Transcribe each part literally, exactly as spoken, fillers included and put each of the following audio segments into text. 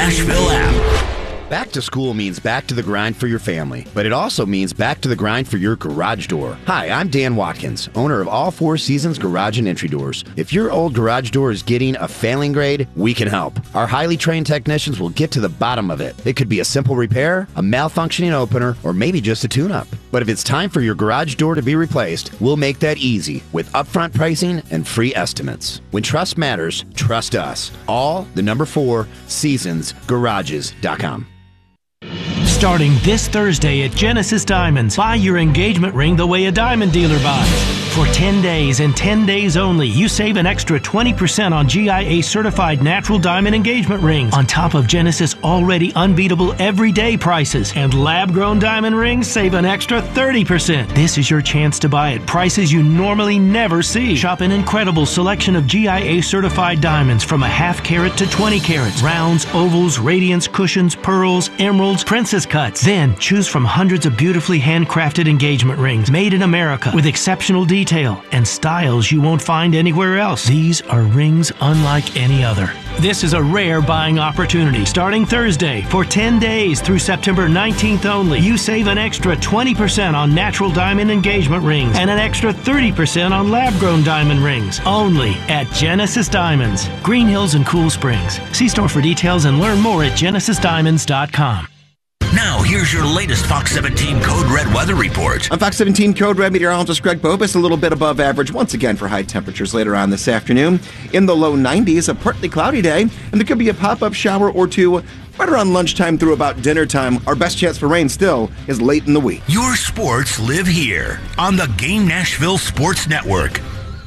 Nashville app. Back to school means back to the grind for your family, but it also means back to the grind for your garage door. Hi, I'm Dan Watkins, owner of All Four Seasons Garage and Entry Doors. If your old garage door is getting a failing grade, we can help. Our highly trained technicians will get to the bottom of it. It could be a simple repair, a malfunctioning opener, or maybe just a tune-up. But if it's time for your garage door to be replaced, we'll make that easy with upfront pricing and free estimates. When trust matters, trust us. All the number four seasons garages dot com. Starting this Thursday at Genesis Diamonds, buy your engagement ring the way a diamond dealer buys. For ten days and ten days only, you save an extra twenty percent on G I A-certified natural diamond engagement rings, on top of Genesis' already unbeatable everyday prices. And lab-grown diamond rings save an extra thirty percent. This is your chance to buy at prices you normally never see. Shop an incredible selection of G I A-certified diamonds from a half carat to twenty carats. Rounds, ovals, radiance, cushions, pearls, emeralds, princess cuts. Then choose from hundreds of beautifully handcrafted engagement rings made in America with exceptional detail and styles you won't find anywhere else. These are rings unlike any other. This is a rare buying opportunity. Starting Thursday, for ten days through September nineteenth only, you save an extra twenty percent on natural diamond engagement rings and an extra thirty percent on lab-grown diamond rings. Only at Genesis Diamonds, Green Hills and Cool Springs. See store for details and learn more at genesis diamonds dot com. Now, here's your latest Fox seventeen Code Red weather report. On Fox seventeen Code Red, meteorologist Greg Bobus, a little bit above average once again for high temperatures later on this afternoon. In the low nineties, a partly cloudy day, and there could be a pop-up shower or two right around lunchtime through about dinner time. Our best chance for rain still is late in the week. Your sports live here on the Game Nashville Sports Network.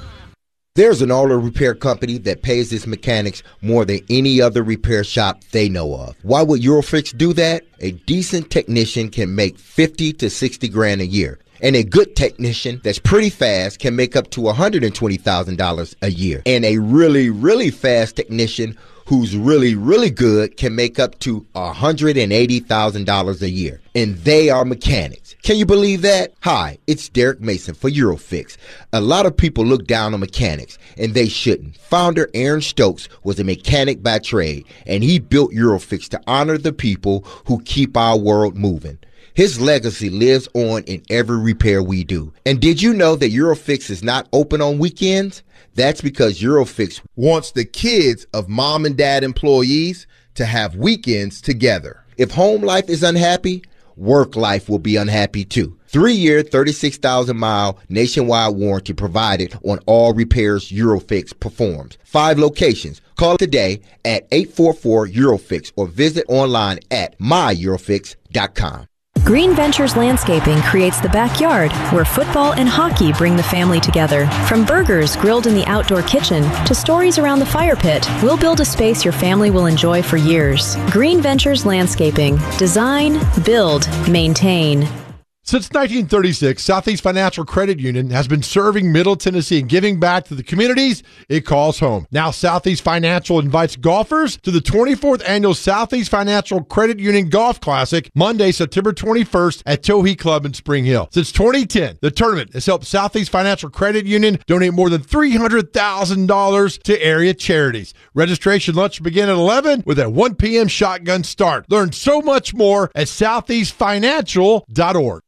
There's an auto repair company that pays its mechanics more than any other repair shop they know of. Why would Eurofix do that? A decent technician can make fifty to sixty grand a year. And a good technician that's pretty fast can make up to one hundred twenty thousand dollars a year. And a really, really fast technician who's really, really good can make up to one hundred eighty thousand dollars a year. And they are mechanics. Can you believe that? Hi, it's Derek Mason for Eurofix. A lot of people look down on mechanics, and they shouldn't. Founder Aaron Stokes was a mechanic by trade, and he built Eurofix to honor the people who keep our world moving. His legacy lives on in every repair we do. And did you know that Eurofix is not open on weekends? That's because Eurofix wants the kids of mom and dad employees to have weekends together. If home life is unhappy, work life will be unhappy too. Three-year, thirty-six thousand mile nationwide warranty provided on all repairs Eurofix performs. Five locations. Call today at eight four four Eurofix or visit online at my eurofix dot com. Green Ventures Landscaping creates the backyard where football and hockey bring the family together. From burgers grilled in the outdoor kitchen to stories around the fire pit, we'll build a space your family will enjoy for years. Green Ventures Landscaping. Design, build, maintain. Since nineteen thirty-six, Southeast Financial Credit Union has been serving Middle Tennessee and giving back to the communities it calls home. Now, Southeast Financial invites golfers to the twenty-fourth Annual Southeast Financial Credit Union Golf Classic, Monday, September twenty-first at Towhee Club in Spring Hill. Since twenty ten, the tournament has helped Southeast Financial Credit Union donate more than three hundred thousand dollars to area charities. Registration lunch begin at eleven with a one p.m. shotgun start. Learn so much more at southeast financial dot org.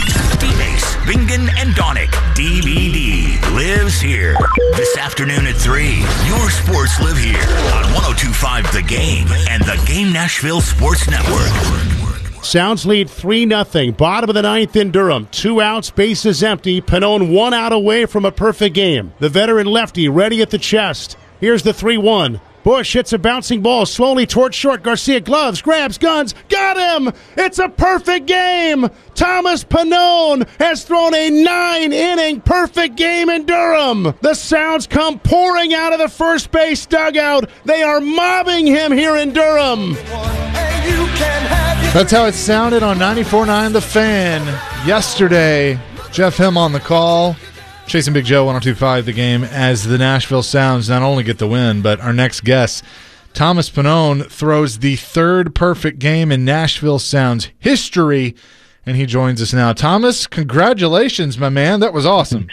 Bingen and Donick, D V D, lives here. This afternoon at three, your sports live here on one oh two point five The Game and the Game Nashville Sports Network. Sounds lead three nothing. Bottom of the ninth in Durham. Two outs, bases empty. Pannone one out away from a perfect game. The veteran lefty ready at the chest. Here's the three one. Bush hits a bouncing ball slowly towards short. Garcia gloves, grabs, guns, got him! It's a perfect game! Thomas Pannone has thrown a nine-inning perfect game in Durham. The sounds come pouring out of the first base dugout. They are mobbing him here in Durham. That's how it sounded on ninety-four point nine The Fan yesterday. Jeff Himm on the call. Chasing Big Joe, one oh two point five The Game, as the Nashville Sounds not only get the win, but our next guest, Thomas Pannone, throws the third perfect game in Nashville Sounds history, and he joins us now. Thomas, congratulations, my man. That was awesome.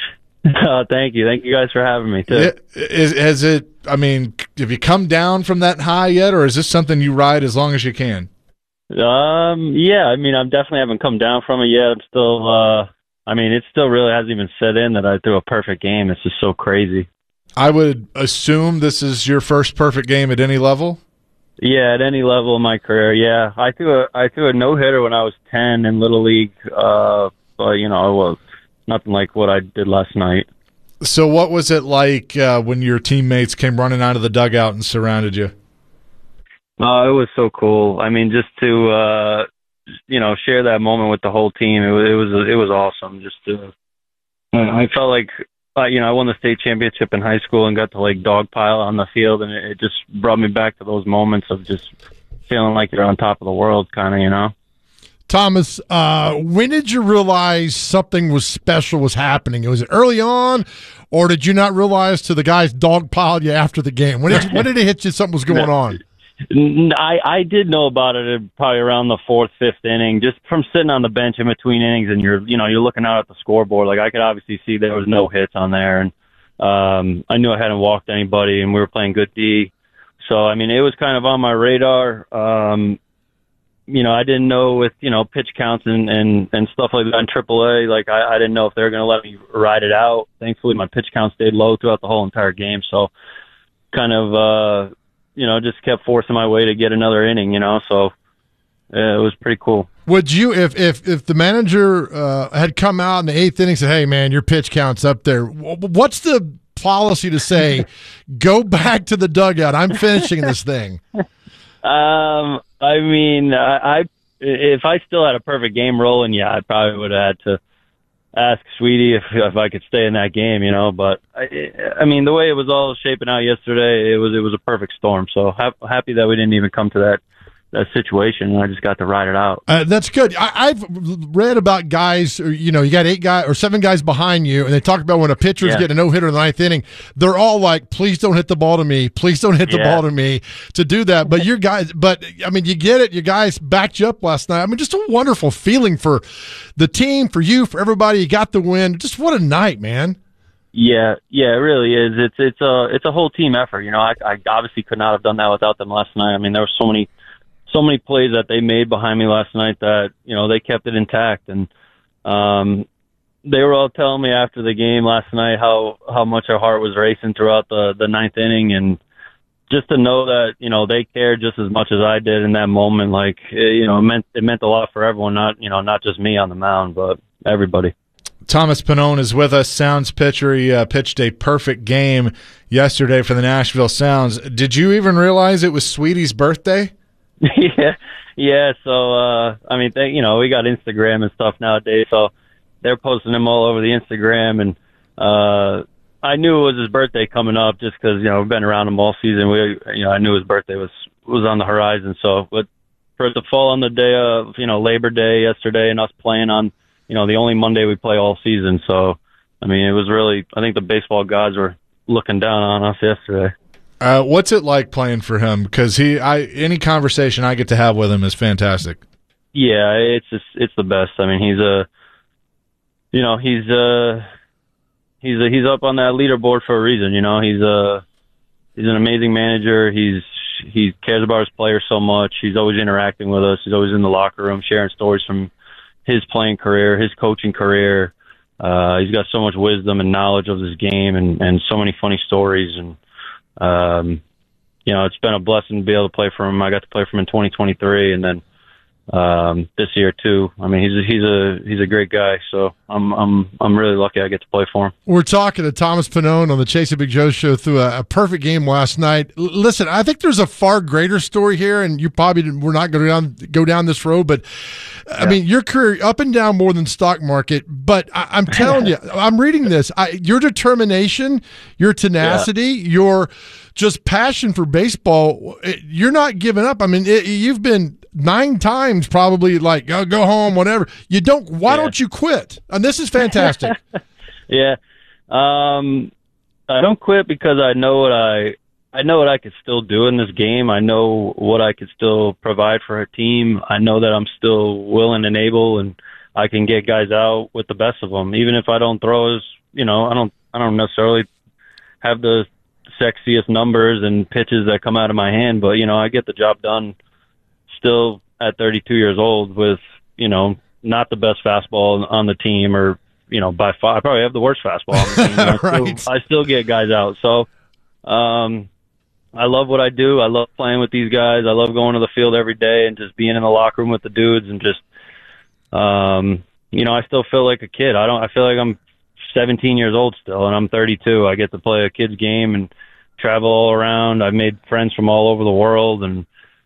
Uh, thank you. Thank you guys for having me, too. It, is, has it, I mean, have you come down from that high yet, or is this something you ride as long as you can? Um, yeah, I mean, I definitely haven't come down from it yet. I'm still, uh, I mean, it still really hasn't even set in that I threw a perfect game. It's just so crazy. I would assume this is your first perfect game at any level? Yeah, at any level of my career, yeah. I threw a, I threw a no-hitter when I was ten in Little League, uh, but, you know, it was nothing like what I did last night. So what was it like uh, when your teammates came running out of the dugout and surrounded you? Oh, it was so cool. I mean, just to, uh, you know, share that moment with the whole team, it was, it was, it was awesome. Just to, I felt like, uh, you know, I won the state championship in high school and got to like dogpile on the field, and it, it just brought me back to those moments of just feeling like you're on top of the world, kind of, you know. Thomas, uh, when did you realize something was special was happening? Was it early on, or did you not realize till the guys dogpiled you after the game? When did you, when did it hit you something was going on? I, I did know about it probably around the fourth, fifth inning, just from sitting on the bench in between innings, and you're, you know, you're looking out at the scoreboard. Like I could obviously see there was no hits on there, and um, I knew I hadn't walked anybody, and we were playing good D. So I mean, it was kind of on my radar. Um, you know, I didn't know with you know pitch counts and and, and stuff like that in triple A. Like I, I didn't know if they were going to let me ride it out. Thankfully, my pitch count stayed low throughout the whole entire game. So kind of. Uh, you know, just kept forcing my way to get another inning, you know, so uh, it was pretty cool. Would you, if if if the manager uh, had come out in the eighth inning and said, hey, man, your pitch count's up there, what's the policy to say, go back to the dugout, I'm finishing this thing? Um, I mean, I, I if I still had a perfect game rolling, yeah, I probably would have had to ask Sweetie if if I could stay in that game, you know. But I, I mean, the way it was all shaping out yesterday, it was it was a perfect storm. So ha- happy that we didn't even come to that that situation, and I just got to ride it out. Uh, that's good. I, I've read about guys, or, you know, you got eight guys or seven guys behind you, and they talk about when a pitcher's Yeah. getting a no hitter in the ninth inning, they're all like, "Please don't hit the ball to me. Please don't hit the Yeah. ball to me." To do that, but your guys, but I mean, you get it. You guys backed you up last night. I mean, just a wonderful feeling for the team, for you, for everybody. You got the win. Just what a night, man. Yeah, yeah, it really is. It's it's a it's a whole team effort. You know, I, I obviously could not have done that without them last night. I mean, there were so many. so many plays that they made behind me last night that, you know, they kept it intact. And um, they were all telling me after the game last night how, how much our heart was racing throughout the, the ninth inning. And just to know that, you know, they cared just as much as I did in that moment, like, it, you know, it meant, it meant a lot for everyone, not, you know, not just me on the mound, but everybody. Thomas Pannone is with us, Sounds pitcher. He uh, pitched a perfect game yesterday for the Nashville Sounds. Did you even realize it was Sweetie's birthday? yeah, yeah. So, uh, I mean, they, you know, we got Instagram and stuff nowadays, so they're posting him all over the Instagram, and uh, I knew it was his birthday coming up just because, you know, we've been around him all season. We, you know, I knew his birthday was was on the horizon. So, but for it to fall on the day of, you know, Labor Day yesterday, and us playing on, you know, the only Monday we play all season. So, I mean, it was really, I think the baseball gods were looking down on us yesterday. Uh, what's it like playing for him? Because he, I, any conversation I get to have with him is fantastic. Yeah, it's just, it's the best. I mean, he's a, you know, he's uh he's a, he's up on that leaderboard for a reason. You know, he's a, he's an amazing manager. He's he cares about his players so much. He's always interacting with us. He's always in the locker room sharing stories from his playing career, his coaching career. Uh, he's got so much wisdom and knowledge of this game, and and so many funny stories. And Um, you know, it's been a blessing to be able to play for him. I got to play for him in twenty twenty-three, and then um, this year too. I mean, he's a, he's a he's a great guy. So I'm I'm I'm really lucky I get to play for him. We're talking to Thomas Pannone on the Chasing Big Joe show through a, a perfect game last night. L- listen, I think there's a far greater story here, and you probably didn't, we're not going to down, go down this road, but I Yeah. mean, your career up and down more than stock market. But I, I'm telling you, I'm reading this. I, your determination, your tenacity, your just passion for baseball. It, you're not giving up. I mean, it, you've been nine times probably like go, go home, whatever. You don't. Why Yeah. don't you quit? And this is fantastic. Yeah, um, I don't quit because I know what I I know what I could still do in this game. I know what I could still provide for a team. I know that I'm still willing and able, and I can get guys out with the best of them. Even if I don't throw as, you know, I don't I don't necessarily have the sexiest numbers and pitches that come out of my hand, but, you know, I get the job done still at thirty-two years old with, you know, not the best fastball on the team, or, you know, by far, I probably have the worst fastball on the team. I, Right. still, I still get guys out. So, um, I love what I do. I love playing with these guys. I love going to the field every day and just being in the locker room with the dudes and just, um, you know, I still feel like a kid. I don't, I feel like I'm seventeen years old still, and I'm thirty-two. I get to play a kid's game and travel all around. I've made friends from all over the world, and,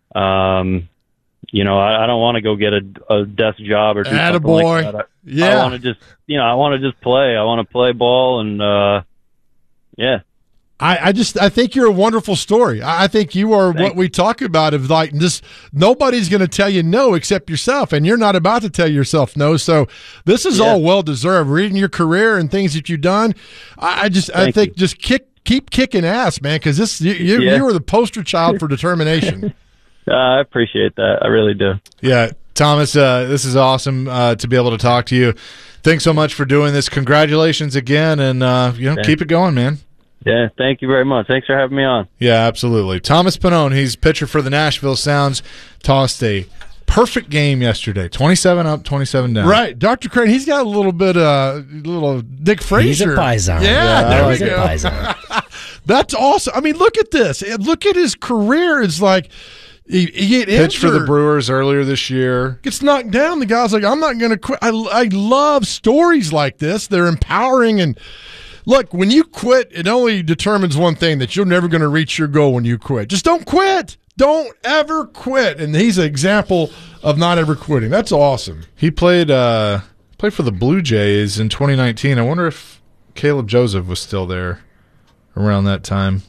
um, you know, I, I don't want to go get a, a desk job or do something Attaboy. like that. I, Yeah. I want to just, you know, I want to just play. I want to play ball, and, uh, yeah. I, I just I think you're a wonderful story. I I think you are Thank what we talk about of like just nobody's going to tell you no except yourself, and you're not about to tell yourself no. So this is Yeah. all well deserved. Reading your career and things that you've done, I, I just I Thank think you. just kick keep kicking ass, man, because this you you, Yeah. you are the poster child for determination. Uh, I appreciate that. I really do. Yeah, Thomas, uh, this is awesome uh, to be able to talk to you. Thanks so much for doing this. Congratulations again, and uh, you know, Thanks. keep it going, man. Yeah, thank you very much. Thanks for having me on. Yeah, absolutely. Thomas Pannone, he's pitcher for the Nashville Sounds, tossed a perfect game yesterday. twenty-seven up, twenty-seven down. Right, Doctor Crane, he's got a little bit uh little Dick Frazier. He's a Paisan. Yeah, Yeah, there I we He's a go. Paisan. That's awesome. I mean, look at this. Look at his career. It's like he, he get Pitched for the injured, Brewers earlier this year. gets knocked down. The guy's like, I'm not going to quit. I, I love stories like this. They're empowering. And look, when you quit, it only determines one thing, that you're never going to reach your goal when you quit. Just don't quit. Don't ever quit. And he's an example of not ever quitting. That's awesome. He played uh, played for the Blue Jays in twenty nineteen. I wonder if Caleb Joseph was still there around that time.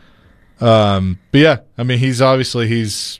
Um, but yeah, I mean, he's obviously he's.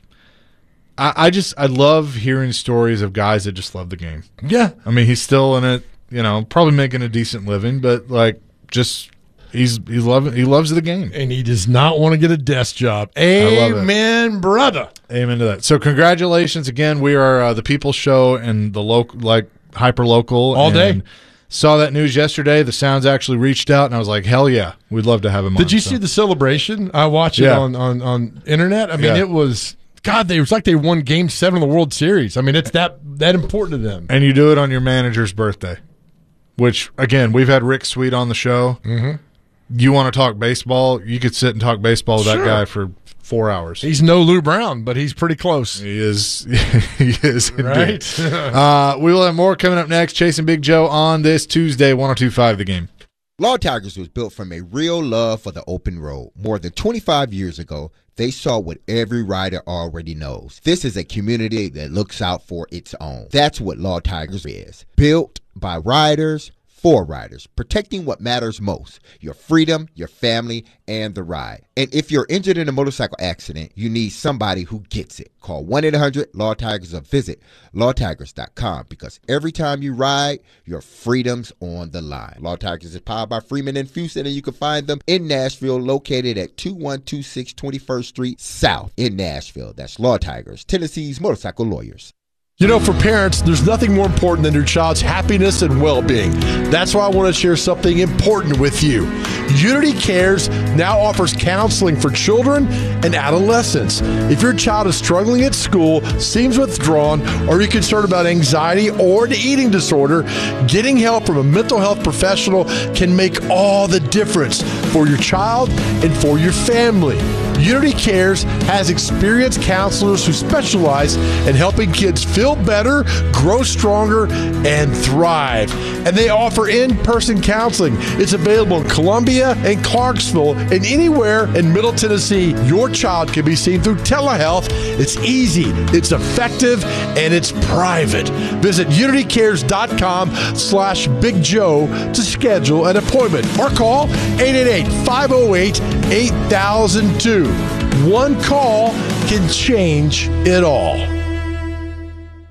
I, I just I love hearing stories of guys that just love the game. Yeah. I mean, he's still in it, you know, probably making a decent living, but like just he's he's loving he loves the game. And he does not want to get a desk job. love it. Amen, brother. Amen to that. So congratulations again. We are uh, the People Show and the local, like hyper local All day. Saw that news yesterday. The Sounds actually reached out, and I was like, hell yeah, we'd love to have him on. Did you So- see the celebration? I watched it Yeah. on, on, on internet. I mean, Yeah. it was God. They it was like they won Game Seven of the World Series. I mean, it's that that important to them. And you do it on your manager's birthday, which again, we've had Rick Sweet on the show. Mm-hmm. You want to talk baseball? You could sit and talk baseball with Sure. that guy for four hours. He's no Lou Brown, but he's pretty close. He is. He is indeed. Right? uh, we will have more coming up next. Chasing Big Joe on this Tuesday, one oh two point five The Game. Law Tigers was built from a real love for the open road. More than twenty-five years ago, they saw what every rider already knows. This is a community that looks out for its own. That's what Law Tigers is. Built by riders, for riders, protecting what matters most, your freedom, your family, and the ride. And if you're injured in a motorcycle accident, you need somebody who gets it. Call one eight hundred law tigers or visit law tigers dot com, because every time you ride, your freedom's on the line. Law Tigers is powered by Freeman and Houston, and you can find them in Nashville, located at two one two six twenty-first Street South in Nashville. That's Law Tigers, Tennessee's motorcycle lawyers. You know, for parents, there's nothing more important than their child's happiness and well-being. That's why I want to share something important with you. Unity Cares now offers counseling for children and adolescents. If your child is struggling at school, seems withdrawn, or you're concerned about anxiety or an eating disorder, getting help from a mental health professional can make all the difference for your child and for your family. Unity Cares has experienced counselors who specialize in helping kids feel better, grow stronger, and thrive. And they offer in-person counseling. It's available in Columbia and Clarksville, and anywhere in Middle Tennessee. Your child can be seen through telehealth. It's easy, it's effective, and it's private. Visit unity cares dot com slash Big Joe to schedule an appointment, or call eight eight eight, five oh eight, eight thousand two. One call can change it all.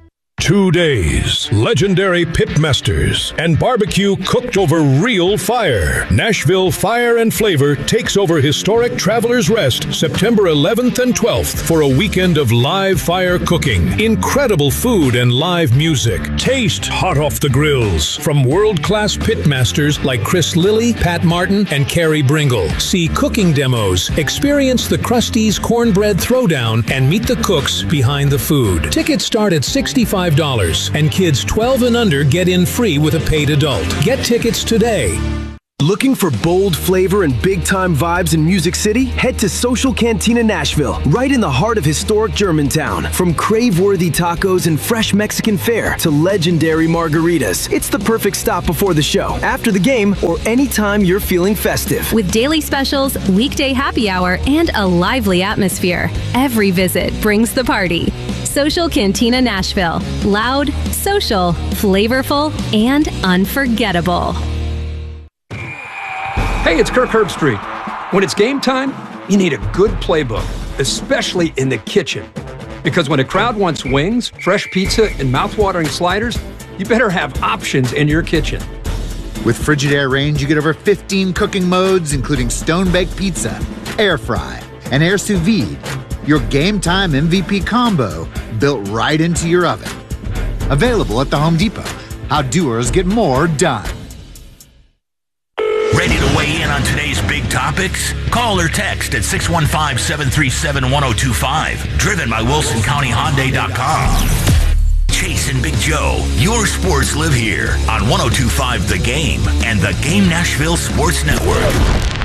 two days. Legendary pitmasters and barbecue cooked over real fire. Nashville Fire and Flavor takes over historic Travelers Rest September eleventh and twelfth for a weekend of live fire cooking, incredible food and live music. Taste hot off the grills from world-class pitmasters like Chris Lilly, Pat Martin, and Carrie Bringle. See cooking demos, experience the Krusty's Cornbread Throwdown, and meet the cooks behind the food. Tickets start at sixty-five dollars, and kids twelve and under get in free with a paid adult. Get tickets today. Looking for bold flavor and big-time vibes in Music City? Head to Social Cantina Nashville, right in the heart of historic Germantown. From crave-worthy tacos and fresh Mexican fare to legendary margaritas, it's the perfect stop before the show, after the game, or anytime you're feeling festive. With daily specials, weekday happy hour, and a lively atmosphere, every visit brings the party. Social Cantina Nashville. Loud, social, flavorful, and unforgettable. Hey, it's Kirk Herbstreit. When it's game time, you need a good playbook, especially in the kitchen. Because when a crowd wants wings, fresh pizza, and mouthwatering sliders, you better have options in your kitchen. With Frigidaire range, you get over fifteen cooking modes, including stone-baked pizza, air fry, and air sous vide. Your game time M V P combo built right into your oven. Available at the Home Depot. How doers get more done. Ready to weigh in on today's big topics? Call or text at six one five, seven three seven, one oh two five. Driven by Wilson County Hyundai dot com. Chase and Big Joe, your sports live here on one oh two point five The Game and the Game Nashville Sports Network.